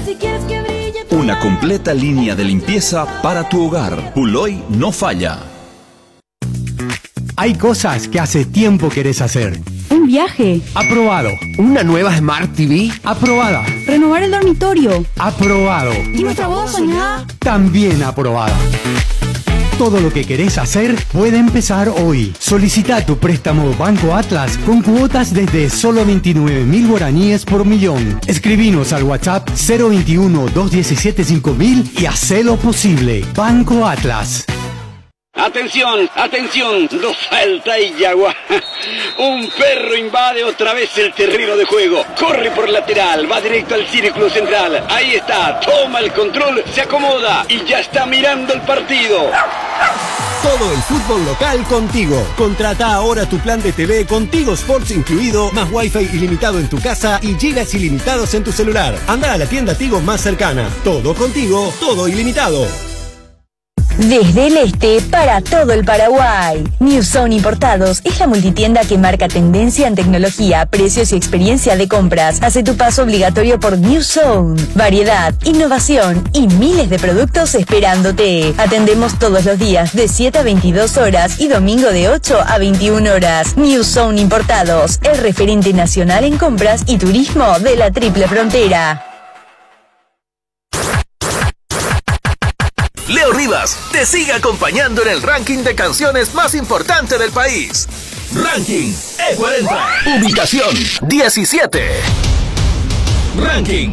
Una completa línea de limpieza para tu hogar. Puloy no falla. Hay cosas que hace tiempo querés hacer. Un viaje. Aprobado. ¿Una nueva Smart TV? Aprobada. Renovar el dormitorio. Aprobado. ¿Y nuestra boda soñada? También aprobada. Todo lo que querés hacer puede empezar hoy. Solicita tu préstamo Banco Atlas con cuotas desde solo 29.000 guaraníes por millón. Escribinos al WhatsApp 021-217-5000 y hacelo posible. Banco Atlas. Atención, atención, no salta y yagua. Un perro invade otra vez el terreno de juego. Corre por lateral, va directo al círculo central. Ahí está, toma el control, se acomoda y ya está mirando el partido. Todo el fútbol local contigo. Contrata ahora tu plan de TV con Tigo Sports incluido, más Wi-Fi ilimitado en tu casa y gigas ilimitados en tu celular. Anda a la tienda Tigo más cercana. Todo contigo, todo ilimitado. Desde el este para todo el Paraguay. New Zone Importados es la multitienda que marca tendencia en tecnología, precios y experiencia de compras. Hace tu paso obligatorio por New Zone. Variedad, innovación y miles de productos esperándote. Atendemos todos los días de 7 a 22 horas y domingo de 8 a 21 horas. New Zone Importados, el referente nacional en compras y turismo de la Triple Frontera. Leo Rivas te sigue acompañando en el ranking de canciones más importante del país. Ranking E40. Ubicación 17. Ranking